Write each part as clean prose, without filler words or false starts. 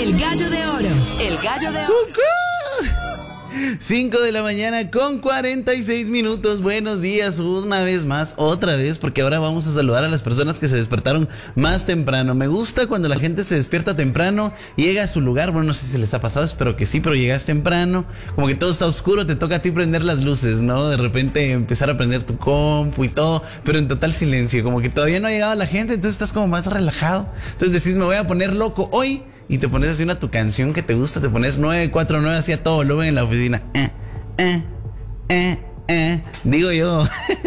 El gallo de oro. El gallo de oro. 5 de la mañana con 46 minutos. Buenos días una vez más, otra vez, porque ahora vamos a saludar a las personas que se despertaron más temprano. Me gusta cuando la gente se despierta temprano y llega a su lugar. Bueno, no sé si les ha pasado, espero que sí, pero llegas temprano, como que todo está oscuro, te toca a ti prender las luces, ¿no? De repente empezar a prender tu compu y todo, pero en total silencio, como que todavía no ha llegado la gente, entonces estás como más relajado. Entonces decís, me voy a poner loco hoy. Y te pones así tu canción que te gusta, te pones 949 así a todo volumen en la oficina. Digo yo.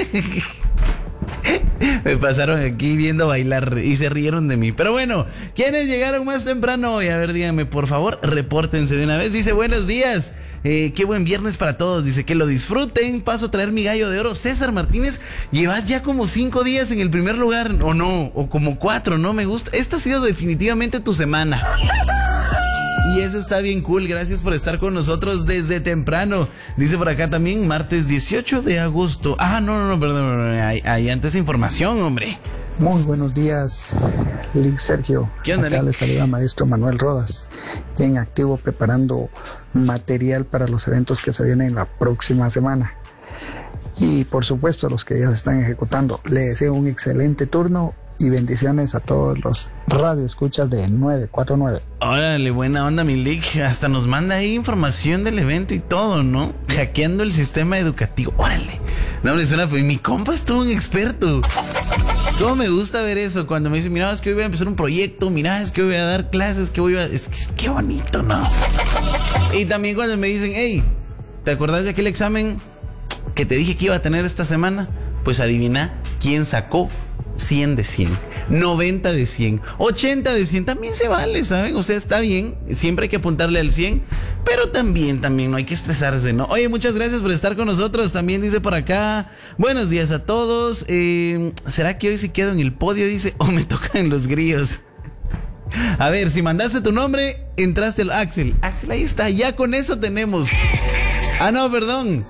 Me pasaron aquí viendo bailar y se rieron de mí. Pero bueno, ¿quiénes llegaron más temprano hoy? A ver, díganme, por favor, repórtense de una vez. Dice, buenos días, qué buen viernes para todos. Dice, que lo disfruten, paso a traer mi gallo de oro. César Martínez, llevas ya como 5 días en el primer lugar, o no, o como 4, no me gusta. Esta ha sido definitivamente tu semana. Y eso está bien cool, gracias por estar con nosotros desde temprano. Dice por acá también, martes 18 de agosto. No, perdón, hay antes información, hombre. Muy buenos días, Lick Sergio. ¿Qué onda, acá Lick? les saluda maestro Manuel Rodas, en activo preparando material para los eventos que se vienen la próxima semana. Y por supuesto, los que ya se están ejecutando, les deseo un excelente turno y bendiciones a todos los radioescuchas de 949. Órale, buena onda, mi Lick. Hasta nos manda ahí información del evento y todo, ¿no? Hackeando el sistema educativo. Órale. No, me suena, mi compa es todo un experto. ¿Cómo me gusta ver eso? Cuando me dicen, mira, es que hoy voy a empezar un proyecto, mira, es que voy a dar clases, que voy a... Es que qué bonito, ¿no? Y también cuando me dicen, hey, ¿te acordás de aquel examen que te dije que iba a tener esta semana? Pues adivina quién sacó 100 de 100, 90 de 100, 80 de 100, también se vale, ¿saben? O sea, está bien, siempre hay que apuntarle al 100, pero también no hay que estresarse, ¿no? Oye, muchas gracias por estar con nosotros. También dice por acá, buenos días a todos. ¿Será que hoy sí quedo en el podio? Dice, o me tocan los grillos. A ver, si mandaste tu nombre, entraste al Axel, ahí está, ya con eso tenemos. No, perdón.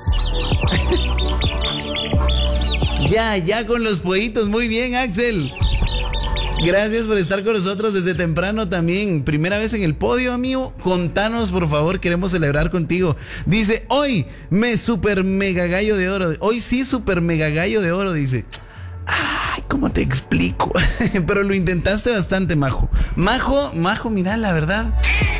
Ya con los pollitos. Muy bien, Axel. Gracias por estar con nosotros desde temprano también. Primera vez en el podio, amigo. Contanos, por favor, queremos celebrar contigo. Dice, hoy me super mega gallo de oro. Hoy sí, super mega gallo de oro, dice. Ay, ¿cómo te explico? Pero lo intentaste bastante, Majo. Majo, mira, la verdad,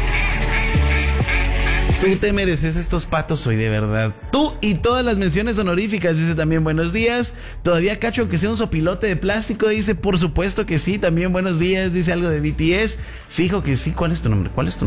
tú te mereces estos patos hoy, de verdad. Tú y todas las menciones honoríficas. Dice también, buenos días. Todavía cacho que sea un sopilote de plástico. Dice, por supuesto que sí. También buenos días. Dice algo de BTS. Fijo que sí. ¿Cuál es tu nombre?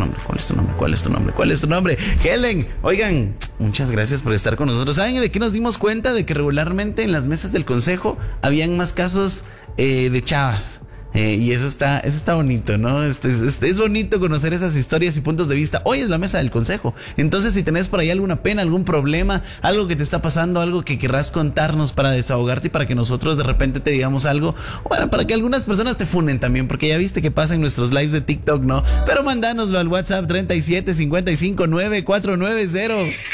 Helen, oigan, muchas gracias por estar con nosotros. ¿Saben de qué nos dimos cuenta? De que regularmente en las mesas del consejo habían más casos de chavas. Y eso está bonito, ¿no? Es bonito conocer esas historias y puntos de vista. Hoy es la mesa del consejo. Entonces, si tenés por ahí alguna pena, algún problema, algo que te está pasando, algo que querrás contarnos para desahogarte y para que nosotros de repente te digamos algo, bueno, para que algunas personas te funen también, porque ya viste que pasa en nuestros lives de TikTok, ¿no? Pero mandánoslo al WhatsApp 37 55 9490.